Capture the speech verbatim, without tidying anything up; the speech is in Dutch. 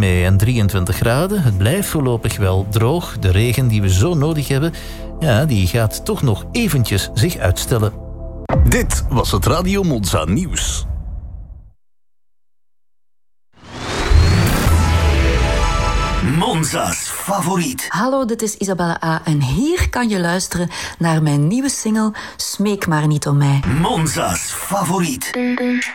mee en drieëntwintig graden. Het blijft voorlopig wel droog. De regen die we zo nodig hebben, ja, die gaat toch nog eventjes zich uitstellen. Dit was het Radio Monza Nieuws. Monza's favoriet. Hallo, dit is Isabelle A. en hier kan je luisteren naar mijn nieuwe single Smeek maar niet om mij. Monza's favoriet.